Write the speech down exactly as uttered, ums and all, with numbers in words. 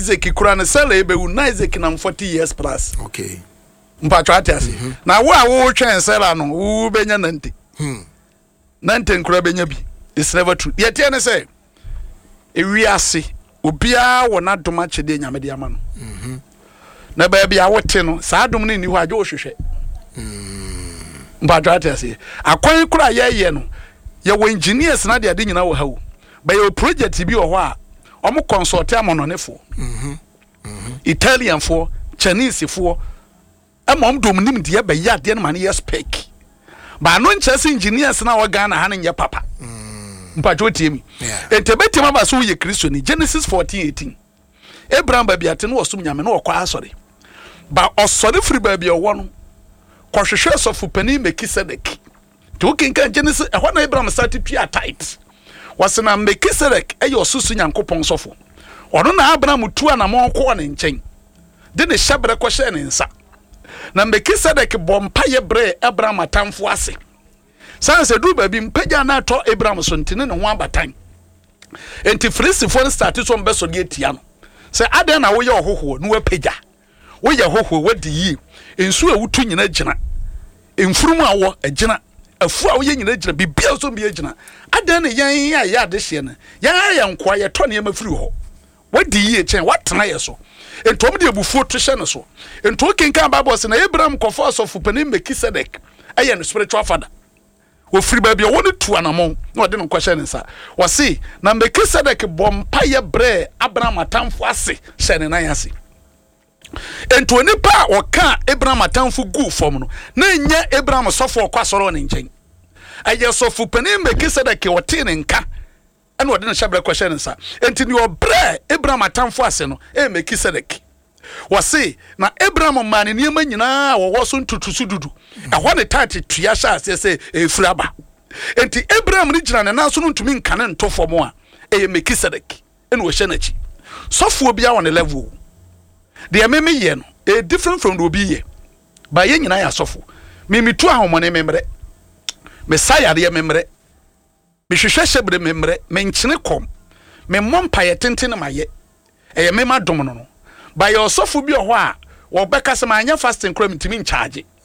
Isaac kura ne sele ebe u na Isaac na forty years plus. Okay. Mpacho ati ase. Na wo a wo twen sele no wo benya ninety. Hmm. ninety kura benya bi. It's never true. Yet ye ne say ewi ase obia wo na doma chede nyame de ama no. Mhm. Na ba bia wote no saa dom no ni ho adwo hwehwe. Mhm. Mpacho ati ase. Akwan kura ye ye no ye wo engineers na de ade nyina wo hawo. Ba ye project bi wo ho a omo consult amononefo. Mhm. Mhm. Italian for, Chinese for. Amom dom nim de be ya de no ma ne spec. Ba no nchese engineers na wo Ghana ha ne papa. Mhm. Mpacho tie mi. Entebetima ba so ye Kristo ni Genesis fourteen eighteen. Abraham ba biate no osum nyame no okwa asori. Ba osori free ba bia wo no. Kohwehwe sofu pani Melchizedek. To kinka Genesis e ho na Abraham started pia tight. Wasena Melchizedek e yo susu nyankopon sofo. Ono na Abraham tu anamon ko ne nchen. De ne hyabre ko hye ne nsa. Na Melchizedek bompa ye bre Abraham atamfo ase. Sanse du ba bi mpagya na to Abraham so ntine ne ho abatan. Enti Filistifo ne start so mbeso de etia no. Se adan na wo ye ohoho no wapagya. Wo ye hoho wadi yi. Ensu a wutu nyina gina. Emfurum awo agina. Afu a wo ye nyina gina bibia so bi agina. Adan ne yan ya ya de hye ne. Ya ya nkwa ye to ne mafiri ho. Wadi yi chen watena ye so. Entom de ebufu to hye ne so. Ento kenkan Bible se na Abraham kofo asofu pani Melchizedek. Aye no spiritual father. Wo free baby woni tu anamon na ode no kwahye ne nsa wo se na Melchizedek bompa ye bre Abraham atamfo ase hye ne nan ase ento nipa o ka Abraham atamfo gu fom no na nya Abraham sofo kwasoro ne nchen aye sofu pani Melchizedek wote ne nka ene ode no hyebre kwahye ne nsa enti ni obre Abraham atamfo ase no e Melchizedek wo se na Abraham man ne ma nyina wo wo so ntutusu dudu ehwo ne tate tua sha ase se efraba enti Abraham ni gina ne naso ntumi nkane ntofo mo a eye Melchizedek ene wo hye nachi sofo bia won level de ameme ye no e different from the obi ye ba ye nyina ya sofo me mitu ahomone memre me sayare memre me hwehwe hyebre memre me nkyene kom me mompa ye tenten ma ye eye me madom no no ba ye osofo bi ho a wo beka se ma anya fasting kram ntimi in charge